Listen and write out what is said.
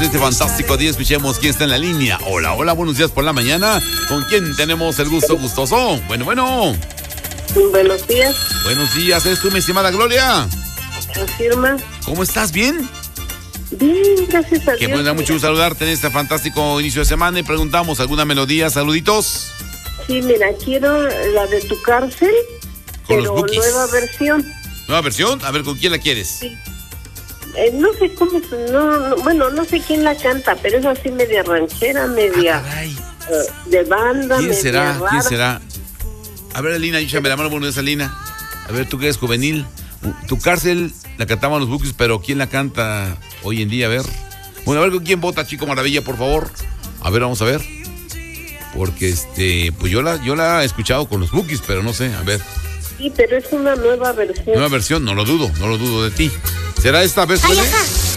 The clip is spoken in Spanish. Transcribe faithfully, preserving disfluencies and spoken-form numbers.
este fantástico día. Escuchemos quién está en la línea. Hola, hola, buenos días por la mañana. ¿Con quién tenemos el gusto gustoso? Bueno, bueno. Buenos días. Buenos días, ¿eres tú, mi estimada Gloria? Afirma. ¿Cómo estás? ¿Bien? Bien, gracias a Dios. Que me da mucho gusto saludarte en este fantástico inicio de semana y preguntamos alguna melodía, saluditos. Sí, mira, quiero la de Tu Cárcel, Con pero los Bukis. nueva versión. ¿Nueva versión? A ver, ¿con quién la quieres? Sí. Eh, no sé cómo, se- no, no, bueno, no sé quién la canta, pero es así media ranchera, media Ah, caray. eh, de banda, ¿Quién media será? rara. ¿Quién será? A ver, Alina, échame la mano, bueno, esa Alina. A ver, tú que eres juvenil. Tu Cárcel la cantaban los Bukis, pero ¿quién la canta hoy en día? A ver. Bueno, a ver con quién vota, Chico Maravilla, por favor. A ver, vamos a ver. Porque este, pues yo la, yo la he escuchado con los Bukis, pero no sé, a ver. Sí, pero es una nueva versión. Nueva versión, no lo dudo, no lo dudo de ti. ¿Será esta vez? Ay, René? ajá.